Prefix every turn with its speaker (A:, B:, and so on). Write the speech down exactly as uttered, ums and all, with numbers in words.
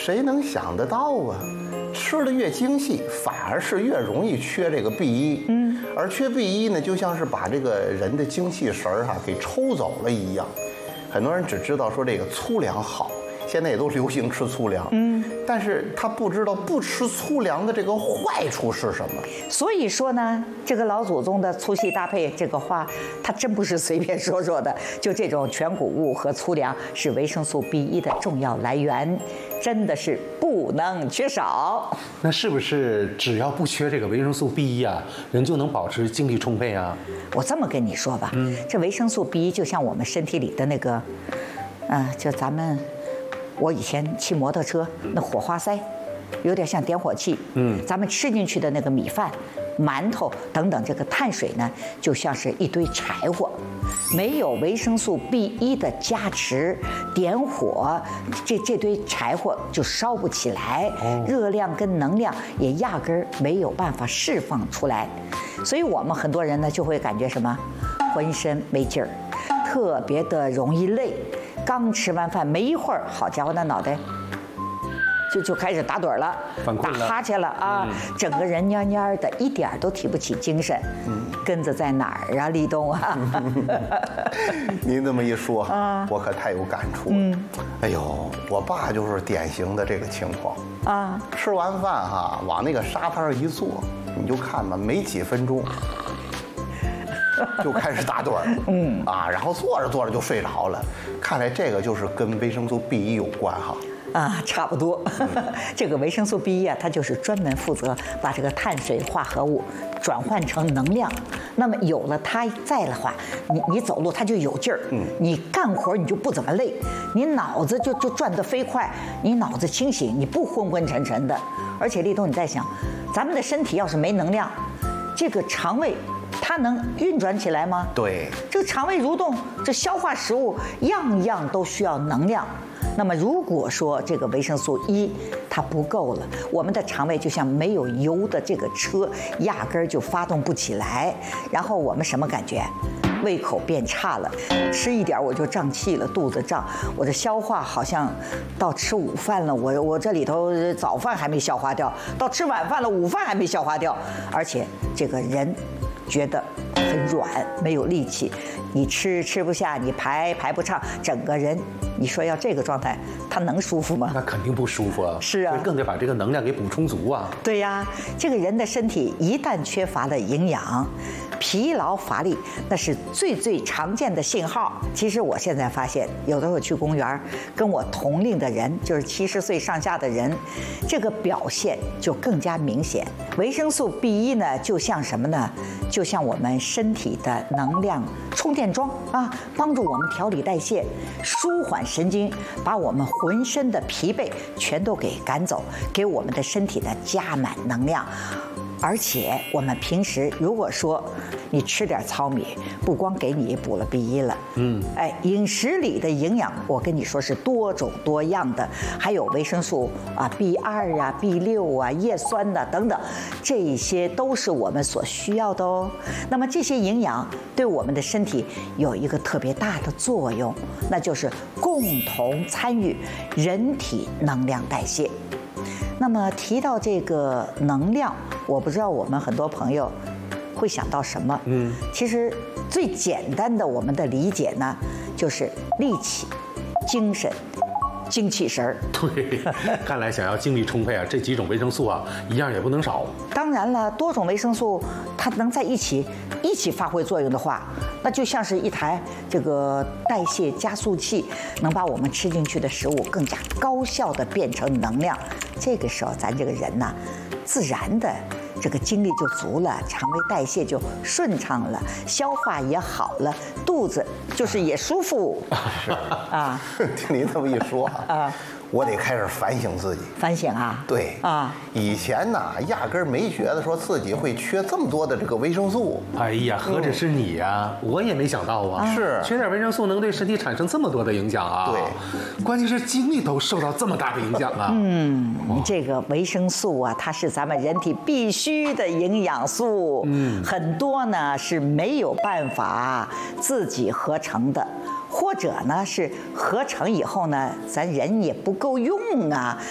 A: 谁能想得到啊？吃的越精细，反而是越容易缺这个 B 一。嗯，而缺 B 一呢，就像是把这个人的精气神儿哈给抽走了一样。很多人只知道说这个粗粮好。现在也都流行吃粗粮，嗯，但是他不知道不吃粗粮的这个坏处是什么。
B: 所以说呢，这个老祖宗的粗细搭配这个话，他真不是随便说说的。就这种全谷物和粗粮是维生素 B 一 的重要来源，真的是不能缺少。
C: 那是不是只要不缺这个维生素 B 一 啊，人就能保持精力充沛啊？
B: 我这么跟你说吧，嗯，这维生素 B 一 就像我们身体里的那个，嗯、呃，就咱们。我以前骑摩托车，那火花塞，有点像点火器。嗯，咱们吃进去的那个米饭、馒头等等，这个碳水呢，就像是一堆柴火。没有维生素 B 一 的加持，点火，这这堆柴火就烧不起来，热量跟能量也压根儿没有办法释放出来。所以我们很多人呢，就会感觉什么，浑身没劲儿，特别的容易累。刚吃完饭没一会儿，好家伙，那脑袋就就开始打盹了，打哈欠了啊，嗯、整个人蔫蔫的，一点都提不起精神。嗯，根子在哪儿啊，立冬啊？
A: 您这么一说，啊、我可太有感触了。嗯，哎呦，我爸就是典型的这个情况啊。吃完饭哈，往那个沙发上一坐，你就看吧，没几分钟。就开始打盹儿，嗯啊，然后坐着坐着就睡着了。看来这个就是跟维生素 B 一 有关哈。
B: 啊，差不多。嗯、这个维生素 B 一 啊，它就是专门负责把这个碳水化合物转换成能量。那么有了它在的话，你你走路它就有劲儿，嗯，你干活你就不怎么累，你脑子就就转得飞快，你脑子清醒，你不昏昏沉沉的。而且立冬，你在想，咱们的身体要是没能量，这个肠胃。它能运转起来吗？
A: 对，
B: 这个肠胃蠕动，这消化食物，样样都需要能量。那么如果说这个维生素 E 它不够了，我们的肠胃就像没有油的这个车，压根儿就发动不起来。然后我们什么感觉？胃口变差了，吃一点我就胀气了，肚子胀。我的消化好像到吃午饭了，我我这里头早饭还没消化掉，到吃晚饭了，午饭还没消化掉，而且这个人。觉得很软，没有力气，你吃吃不下，你排排不畅，整个人，你说要这个状态，他能舒服吗？
C: 那肯定不舒服啊！
B: 是啊，
C: 更得把这个能量给补充足啊！
B: 对呀，这个人的身体一旦缺乏了营养，疲劳乏力，那是最最常见的信号。其实我现在发现，有的时候去公园，跟我同龄的人，就是七十岁上下的人，这个表现就更加明显。维生素 B 一 呢，就像什么呢？就像我们身体的能量充电桩啊，帮助我们调理代谢，舒缓神经，把我们浑身的疲惫全都给赶走，给我们的身体呢加满能量。而且我们平时如果说你吃点糙米，不光给你补了 B 一 了，嗯，哎，饮食里的营养，我跟你说是多种多样的，还有维生素啊 B 二 啊 B 六 啊叶酸呐、啊、等等，这些都是我们所需要的哦。那么这些营养对我们的身体有一个特别大的作用，那就是共同参与人体能量代谢。那么提到这个能量，我不知道我们很多朋友会想到什么？嗯，其实最简单的我们的理解呢，就是力气、精神、精气神儿。
C: 对，看来想要精力充沛啊，这几种维生素啊，一样也不能少。
B: 当然了，多种维生素它能在一起一起发挥作用的话，那就像是一台这个代谢加速器，能把我们吃进去的食物更加高效地变成能量。这个时候，咱这个人呢，自然的这个精力就足了，肠胃代谢就顺畅了，消化也好了，肚子就是也舒服。
A: 是
B: 啊，
A: 听您这么一说啊，我得开始反省自己。
B: 反省啊？
A: 对
B: 啊，
A: 以前呢，压根儿没觉得说自己会缺这么多的这个维生素。
C: 哎呀，何止是你呀、嗯，我也没想到啊。
A: 是，
C: 缺点维生素能对身体产生这么多的影响啊。
A: 对，
C: 关键是精力都受到这么大的影响啊。
B: 嗯，这个维生素啊，它是咱们人体必须的营养素。嗯，很多呢是没有办法自己合成的。或者呢是合成以后呢，咱人也不够用啊，